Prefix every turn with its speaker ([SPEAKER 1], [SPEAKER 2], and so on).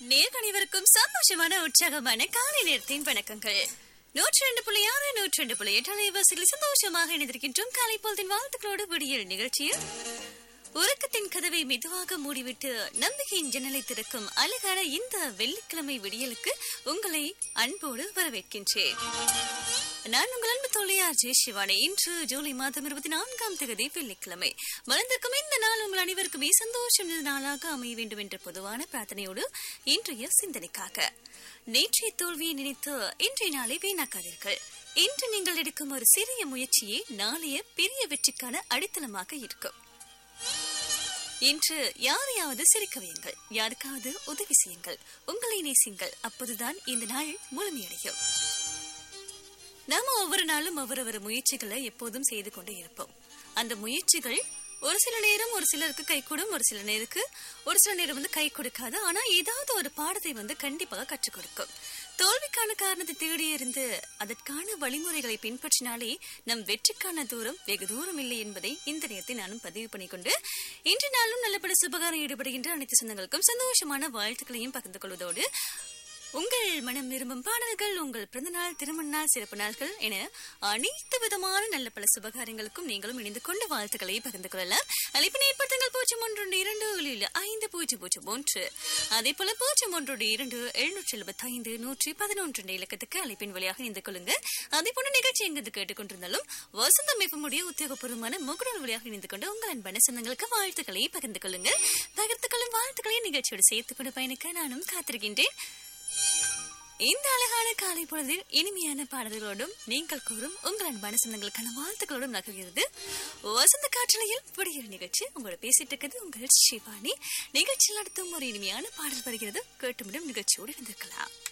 [SPEAKER 1] நேர்கணிவருக்கும் சந்தோஷமான உற்சாகமான காலை நேரத்தின் வணக்கங்கள். 102.6 102.8 அலைவரிசையில் சந்தோஷமாக இணைந்திருக்கின்றோம். காலை பொழுதின் வாழ்த்துக்களோடு விடியல் நிகழ்ச்சியில் உறக்கத்தின் கதவை மெதுவாக மூடிவிட்டு நம்பிக்கையின் ஜன்னலை திறக்கும் அழகான இந்த வெள்ளிக்கிழமை விடியலுக்கு உங்களை அன்போடு வரவேற்கின்றேன். நான் உங்கள் அன்பு தோழியார் சிவானி. இன்று ஜூலை மாதம் 24ஆம் தேதி வெள்ளிக்கிழமை. மலர்ந்திருக்கும் இந்த நாள் உங்கள் அனைவருக்குமே சந்தோஷம் நாளாக அமைய வேண்டும் என்ற பொதுவான பிரார்த்தனையோடு இன்றைய சிந்தனைக்காக, நேற்றைய தோல்வியை நினைத்து இன்றைய நாளை வீணாக்காதீர்கள். இன்று நீங்கள் எடுக்கும் ஒரு சிறிய முயற்சியே நாளைய பெரிய வெற்றிக்கான அடித்தளமாக இருக்கும். இன்று யாரையாவது சிரிக்க வையுங்கள், யாருக்காவது உதவி செய்யுங்கள், உங்களை நேசியுங்கள். அப்போதுதான் இந்த நாள் முழுமையடையும். நாம ஒவ்வொரு நாளும் ஒவ்வொரு முயற்சிகளை எப்போதும் செய்து கொண்டே இருப்போம். அந்த முயற்சிகள் ஒரு சில நேரம் ஒரு சிலருக்கு கை கூடும், ஒரு சில நேரம் கை கொடுக்காது. ஆனா ஏதாவது ஒரு பாடத்தை கண்டிப்பாக கற்றுக் கொடுக்கும். தோல்விக்கான காரணத்தை தேடி இருந்து அதற்கான வழிமுறைகளை பின்பற்றினாலே நம் வெற்றிக்கான தூரம் வெகு தூரம் இல்லை என்பதை இந்த நேரத்தை நானும் பதிவு பண்ணிக்கொண்டு, இன்று நாளும் நல்லபடி சுபகாரம் ஈடுபடுகின்ற அனைத்து சொந்தங்களுக்கும் சந்தோஷமான வாழ்த்துக்களையும் பகிர்ந்து கொள்வதோடு, உங்கள் மனம் விரும்பும் பாடல்கள், உங்கள் பிறந்தநாள், திருமண நாள், சிறப்பு நாள்கள் என அனைத்து விதமான நல்ல பல சுபகாரியங்களுக்கும் நீங்களும் இணைந்து கொண்டு வாழ்த்துக்களை பகிர்ந்து கொள்ளலாம். அழைப்பினை ஏற்படுத்துங்கள் 0112250001. அதே போல 0112775111 இலக்கத்துக்கு அழைப்பின் வழியாக இணைந்து கொள்ளுங்க. அதே போல நிகழ்ச்சி எங்கு கேட்டுக்கொண்டிருந்தாலும் வசந்தம் எப்பமுடைய உத்தியோகபூர்வமான முகநூல் வழியாக இணைந்து கொண்டு உங்கள் அன்பான சொந்தங்களுக்கு வாழ்த்துக்களை பகிர்ந்து கொள்ளுங்கள். பகிர்ந்து கொள்ளும் வாழ்த்துக்களை நிகழ்ச்சியோடு சேர்த்துக் கொண்டு பயணிக்க நானும் காத்திருக்கின்றேன். இந்த அழகான காலை பொழுதில் இனிமையான பாடல்களோடும் நீங்கள் கூறும் உங்கள் அன்பான சொந்தங்களுக்கான வாழ்த்துக்களோடும் நகர்கிறது வசந்த காற்றலையில் விடியல் நிகழ்ச்சி. உங்களோட பேசிட்டு இருக்கிறது உங்கள் சிவானி. நிகழ்ச்சியில் நடத்தும் ஒரு இனிமையான பாடல் வருகிறது. கேட்டுமிடும் நிகழ்ச்சியோடு இருந்திருக்கலாம்.